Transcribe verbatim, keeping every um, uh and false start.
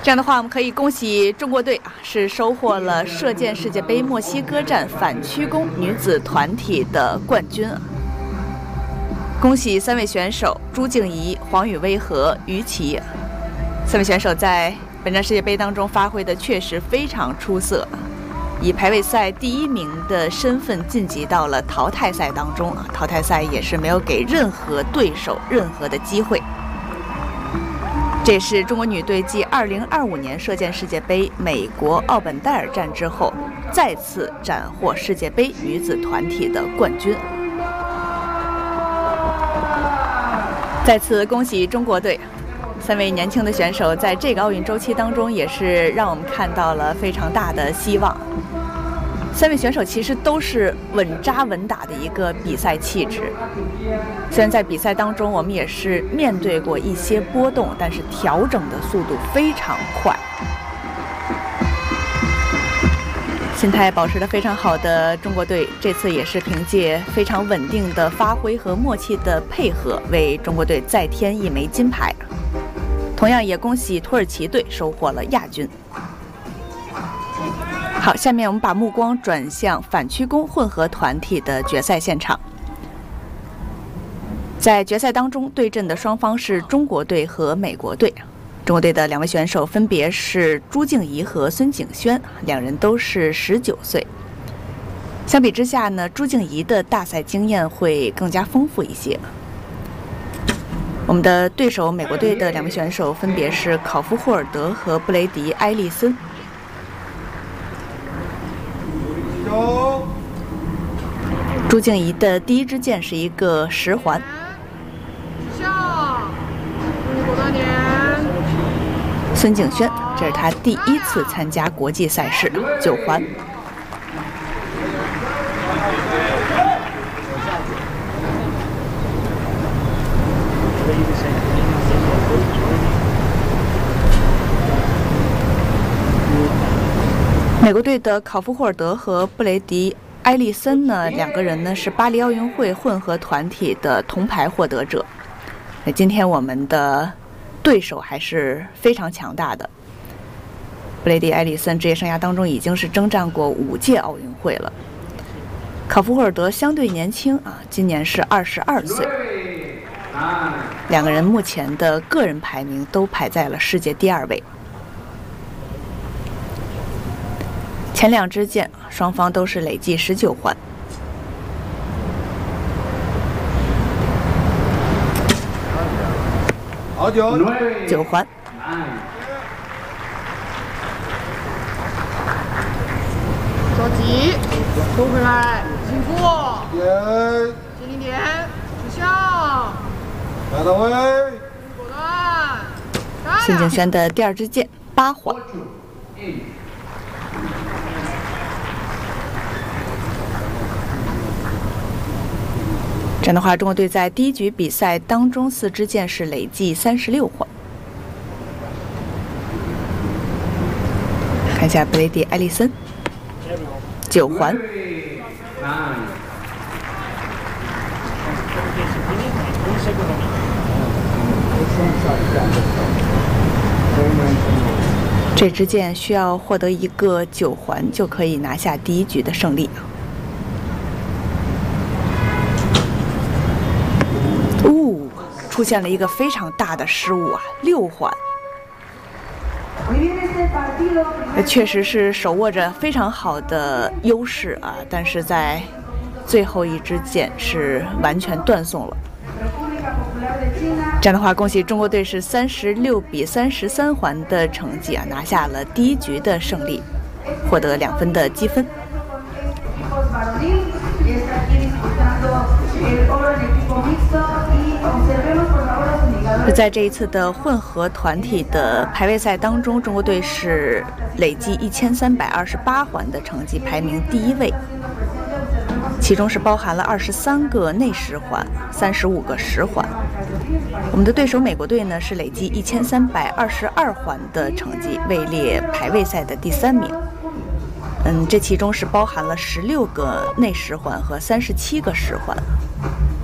这样的话，我们可以恭喜中国队啊，是收获了射箭世界杯墨西哥站反曲弓女子团体的冠军啊！恭喜三位选手朱静怡、黄雨薇和于琦，三位选手在本站世界杯当中发挥的确实非常出色，以排位赛第一名的身份晋级到了淘汰赛当中啊！淘汰赛也是没有给任何对手任何的机会。这也是中国女队继二零二五年射箭世界杯美国奥本戴尔站之后，再次斩获世界杯女子团体的冠军。再次恭喜中国队，三位年轻的选手在这个奥运周期当中，也是让我们看到了非常大的希望。三位选手其实都是稳扎稳打的一个比赛气质，虽然在比赛当中我们也是面对过一些波动，但是调整的速度非常快，心态保持得非常好的中国队，这次也是凭借非常稳定的发挥和默契的配合，为中国队再添一枚金牌。同样也恭喜土耳其队收获了亚军。好，下面我们把目光转向反曲弓混合团体的决赛现场。在决赛当中对阵的双方是中国队和美国队。中国队的两位选手分别是朱静怡和孙景轩，两人都是十九岁。相比之下呢，朱静怡的大赛经验会更加丰富一些。我们的对手美国队的两位选手分别是考夫霍尔德和布雷迪埃利森。朱静怡的第一支箭是一个十环。孙景轩，这是他第一次参加国际赛事，九环。美国队的考夫霍尔德和布雷迪埃利森呢，两个人呢是巴黎奥运会混合团体的铜牌获得者。那今天我们的对手还是非常强大的。布雷迪埃利森职业生涯当中已经是征战过五届奥运会了。考夫霍尔德相对年轻啊，今年是二十二岁。两个人目前的个人排名都排在了世界第二位。前两支箭，双方都是累计十九环。 好九九环。 着急，收回来，辛苦。接零点，指向。 来到位。 果断。 孙景轩的第二支箭，八环。这样的话，中国队在第一局比赛当中四支箭是累计三十六环。看一下布雷迪埃利森，九环。这支箭需要获得一个九环就可以拿下第一局的胜利。出现了一个非常大的失误啊，六环。确实是手握着非常好的优势啊，但是在最后一支箭是完全断送了。这样的话，恭喜中国队是三十六比三十三环的成绩啊，拿下了第一局的胜利，获得两分的积分。在这一次的混合团体的排位赛当中，中国队是累计一千三百二十八环的成绩，排名第一位，其中是包含了二十三个内十环，三十五个十环。我们的对手美国队呢是累计一千三百二十二环的成绩，位列排位赛的第三名。嗯，这其中是包含了十六个内十环和三十七个十环。